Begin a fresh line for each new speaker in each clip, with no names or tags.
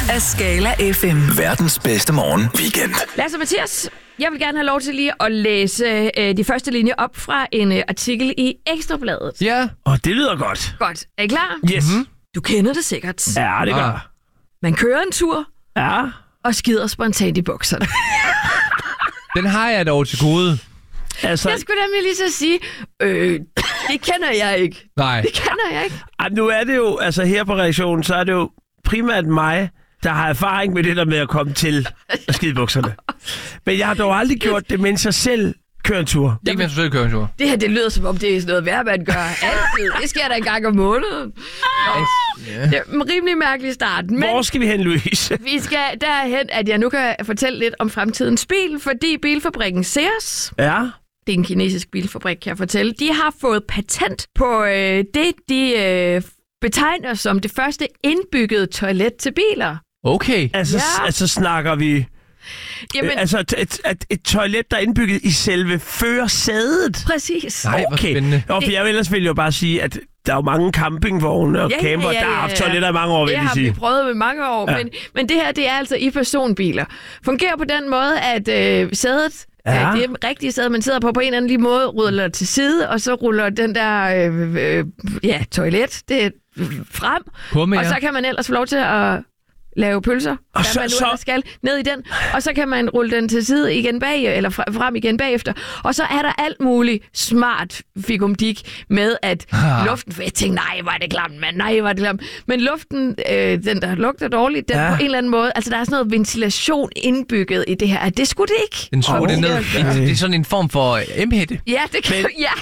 af Skala FM.
Verdens bedste morgen weekend.
Lasse og Mathias, jeg vil gerne have lov til lige at læse de første linjer op fra en artikel i Ekstrabladet.
Ja.
Det lyder godt.
Godt. Er I klar?
Yes.
Du kender det sikkert.
Ja, det gør.
Man kører en tur
Ja.
og skider spontant i bukserne.
Den har jeg dog til gode.
Altså,
Jeg skulle nemlig lige så sige, det kender jeg ikke.
Nej.
Det kender jeg ikke.
nu er det jo, altså her på reaktionen, så er det jo primært mig, der har erfaring med det der med at komme til at skide bukserne. Men jeg har dog aldrig gjort det, mens jeg selv kører en tur.
Det er ikke, mens du selv kører en tur.
Det her, det lyder som om, det er sådan noget værd, man gør altid. Det sker der en gang om måneden. Det er en rimelig mærkelig start. Men
Hvor skal vi hen, Louise?
vi skal derhen, at jeg nu kan fortælle lidt om fremtidens bil, fordi bilfabrikken Sears,
Ja.
det er en kinesisk bilfabrik, kan jeg fortælle, de har fået patent på det, de betegner som det første indbyggede toilet til biler.
Okay.
Altså snakker vi...
Jamen,
Altså et toilet, der er indbygget i selve førersædet.
præcis.
Nej, hvor spændende.
For jeg ellers vil jo bare sige, at der er jo mange campingvogne og camper, der har haft toiletter i mange år, vil
det
jeg
har vi
sige.
prøvet med mange år,
Ja.
men det her, det er altså i personbiler. Fungerer på den måde, at sædet, det er rigtige sæde, man sidder på en eller anden lige måde, ruller til side, og så ruller den der toilet det frem,
På med
og
jer.
så kan man ellers få lov til at lave pølser,
Og
hvad man nu ellers skal, ned i den, og så kan man rulle den til side igen bag, eller frem igen bagefter, og så er der alt muligt smart fikumdik med, at luften, for jeg tænkte, nej, var det klamt, mand, nej, var det klamt, men luften, den der lugter dårligt, den på en eller anden måde, altså der er sådan noget ventilation indbygget i det her, det skulle det ikke.
Den suger det ned. Det er sådan en form for M-hætte.
Ja, det kan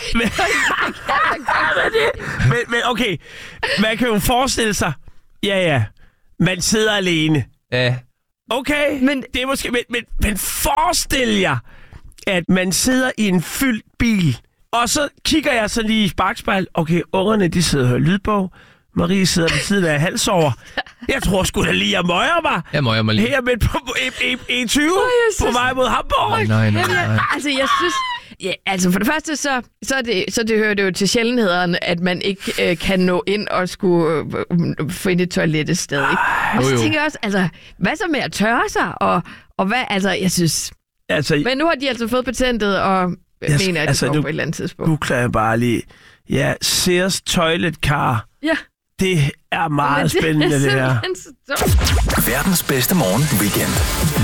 Men okay, man kan jo forestille sig, man sidder alene.
Ja.
Okay, men det er måske... Men forestil jer, at man sidder i en fyldt bil, og så kigger jeg så lige i bakspejl. Okay, ungerne, de sidder og hører lydbog. Marie sidder ved siden af halsover. Jeg tror sgu da lige, jeg møjer mig.
Jeg møjer mig lige.
Her midt på E20 på vej mod Hamburg.
Nej.
Altså, jeg synes... Ja, altså for det første, så det hører det jo til sjældenhederne, at man ikke kan nå ind og skulle finde et toilet et sted. Ikke? Og så tænker jeg også, altså, hvad så med at tørre sig? Og hvad, altså, jeg synes...
Altså,
men nu har de altså fået patentet, og mener, at det går på et eller andet tidspunkt.
Googler jeg bare lige. Ja, Sears Toilet Car.
Ja.
Det er meget spændende, det her.
Verdens bedste morgen weekend.